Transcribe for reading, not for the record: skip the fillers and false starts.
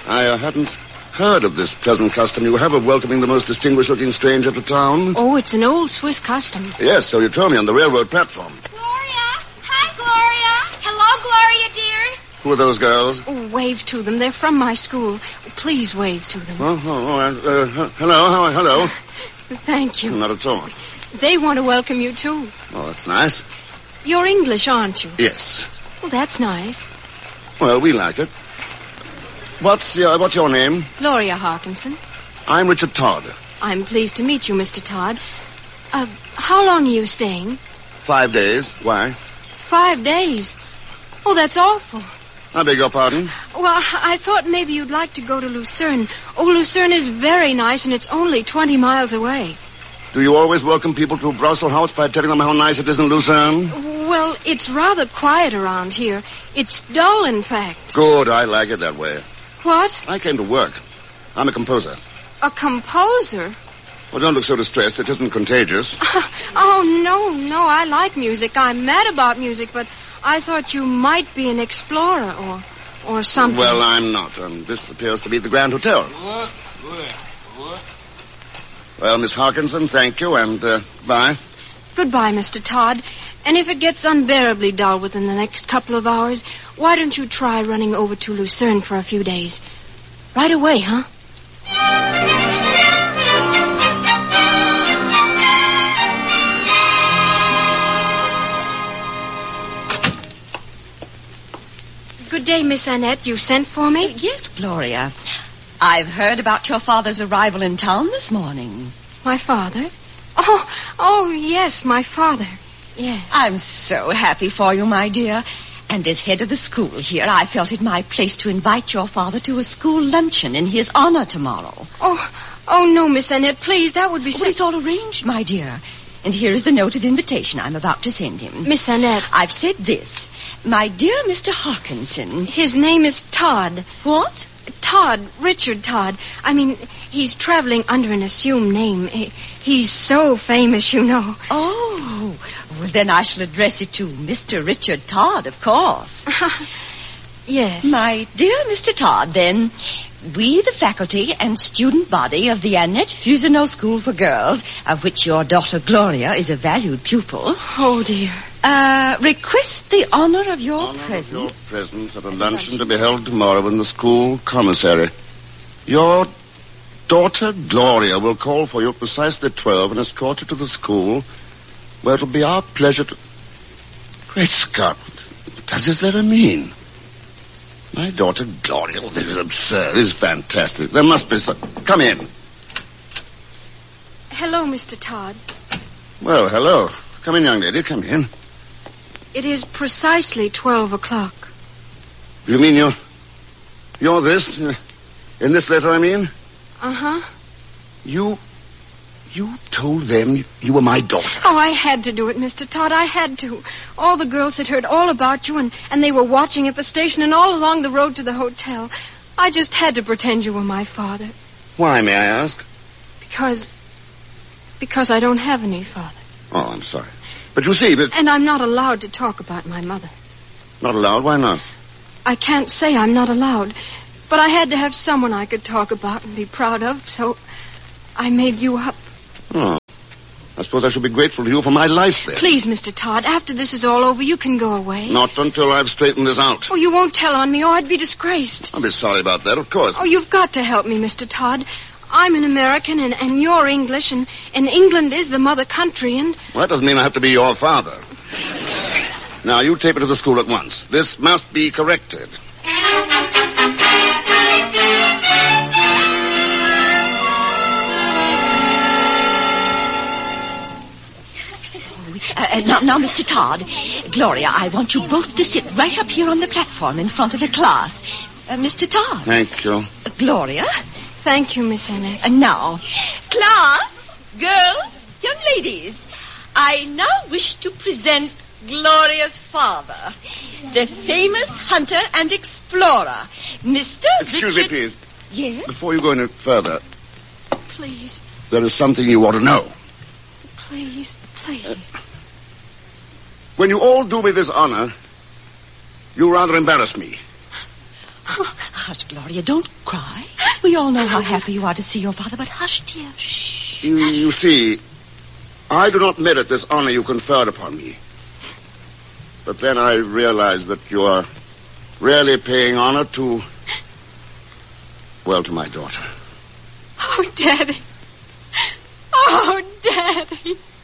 I hadn't heard of this pleasant custom you have of welcoming the most distinguished-looking stranger to town. Oh, it's an old Swiss custom. Yes, so you told me on the railroad platform. Gloria! Hi, Gloria! Hello, Gloria, dear. Who are those girls? Oh, wave to them. They're from my school. Please wave to them. Hello. Thank you. Not at all. They want to welcome you, too. Oh, that's nice. You're English, aren't you? Yes. Well, that's nice. Well, we like it. What's your name? Gloria Harkinson. I'm Richard Todd. I'm pleased to meet you, Mr. Todd. How long are you staying? 5 days. Why? 5 days. Oh, that's awful. I beg your pardon? Well, I thought maybe you'd like to go to Lucerne. Oh, Lucerne is very nice, and it's only 20 miles away. Do you always welcome people to Brussels House by telling them how nice it is in Lucerne? Well, it's rather quiet around here. It's dull, in fact. Good, I like it that way. What? I came to work. I'm a composer. A composer? Well, don't look so distressed. It isn't contagious. Oh, no, I like music. I'm mad about music, but I thought you might be an explorer or something. Well, I'm not. This appears to be the Grand Hotel. What? Well, Miss Harkinson, thank you, and bye. Goodbye, Mr. Todd. And if it gets unbearably dull within the next couple of hours, why don't you try running over to Lucerne for a few days? Right away, huh? Good day, Miss Annette. You sent for me? Yes, Gloria. I've heard about your father's arrival in town this morning. My father? Oh, yes, my father. Yes. I'm so happy for you, my dear. And as head of the school here, I felt it my place to invite your father to a school luncheon in his honor tomorrow. Oh, no, Miss Annette, please, that would be so... Well, it's all arranged, my dear. And here is the note of invitation I'm about to send him. Miss Annette. I've said this. My dear Mr. Harkinson. His name is Todd. What? Todd, Richard Todd. I mean, he's traveling under an assumed name. He's so famous, you know. Oh, well, then I shall address it to Mr. Richard Todd, of course. Yes. My dear Mr. Todd, then, we, the faculty and student body of the Annette Fusineau School for Girls, of which your daughter Gloria is a valued pupil... Oh, dear. Request the honor of your presence. At a luncheon to be held tomorrow in the school commissary. Your daughter Gloria will call for you precisely at 12 and escort you to the school, where it'll be our pleasure to... Great Scott, what does this letter mean? My daughter Gloria, this is absurd. This is fantastic. There must be some... Come in. Hello, Mr. Todd. Well, hello. Come in, young lady. Come in. It is precisely 12 o'clock. You mean you're this? In this letter, I mean? Uh-huh. You told them you were my daughter. Oh, I had to do it, Mr. Todd. I had to. All the girls had heard all about you, and they were watching at the station and all along the road to the hotel. I just had to pretend you were my father. Why, may I ask? Because I don't have any father. Oh, I'm sorry. But you see, And I'm not allowed to talk about my mother. Not allowed? Why not? I can't say I'm not allowed. But I had to have someone I could talk about and be proud of, so I made you up. Oh. I suppose I should be grateful to you for my life, then. Please, Mr. Todd, after this is all over, you can go away. Not until I've straightened this out. Oh, you won't tell on me. Oh, I'd be disgraced. I'll be sorry about that, of course. Oh, you've got to help me, Mr. Todd. I'm an American, and you're English, and England is the mother country, and... Well, that doesn't mean I have to be your father. Now, you tape it to the school at once. This must be corrected. Now, Mr. Todd, Gloria, I want you both to sit right up here on the platform in front of the class. Mr. Todd. Thank you. Gloria. Thank you, Miss Annette. And now, class, girls, young ladies, I now wish to present Gloria's father, the famous hunter and explorer, Mr. Excuse Richard... me, please. Yes? Before you go any further, Please, there is something you ought to know. please. When you all do me this honor, you rather embarrass me. hush, Gloria. Don't cry. We all know how happy you are to see your father, but hush, dear. Shh. You see, I do not merit this honor you conferred upon me. But then I realized that you are really paying honor to, well, to my daughter. Oh, Daddy. Oh, Daddy.